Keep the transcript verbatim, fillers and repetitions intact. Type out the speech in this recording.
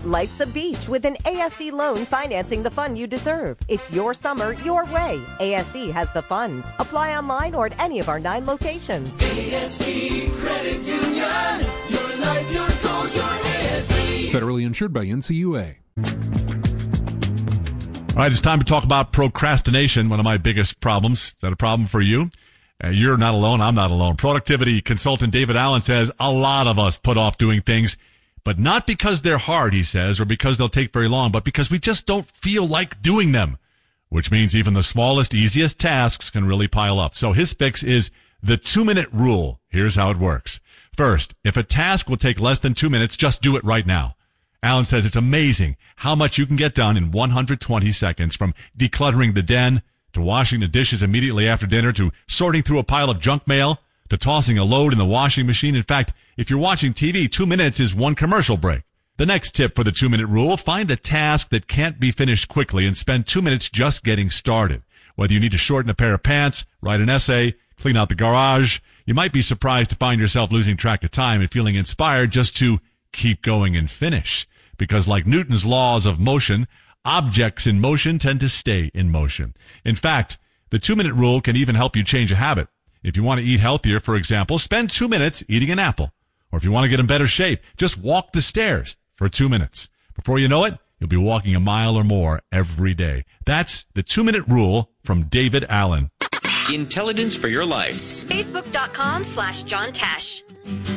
Life's a beach with an A S E loan financing the fun you deserve. It's your summer, your way. A S E has the funds. Apply online or at any of our nine locations. A S E Credit Union. Your life, your goals, your A S E. Federally insured by N C U A. All right, it's time to talk about procrastination, one of my biggest problems. Is that a problem for you? Uh, you're not alone. I'm not alone. Productivity consultant David Allen says a lot of us put off doing things, but not because they're hard, he says, or because they'll take very long, but because we just don't feel like doing them, which means even the smallest, easiest tasks can really pile up. So his fix is the two-minute rule. Here's how it works. First, if a task will take less than two minutes, just do it right now. Allen says it's amazing how much you can get done in one hundred twenty seconds, from decluttering the den, to washing the dishes immediately after dinner, to sorting through a pile of junk mail, to tossing a load in the washing machine. In fact, if you're watching T V, two minutes is one commercial break. The next tip for the two-minute rule, find a task that can't be finished quickly and spend two minutes just getting started. Whether you need to shorten a pair of pants, write an essay, clean out the garage, you might be surprised to find yourself losing track of time and feeling inspired just to keep going and finish. Because like Newton's laws of motion, objects in motion tend to stay in motion. In fact, the two-minute rule can even help you change a habit. If you want to eat healthier, for example, spend two minutes eating an apple. Or if you want to get in better shape, just walk the stairs for two minutes. Before you know it, you'll be walking a mile or more every day. That's the two-minute rule from David Allen. Intelligence for your life. Facebook.com slash John Tesh.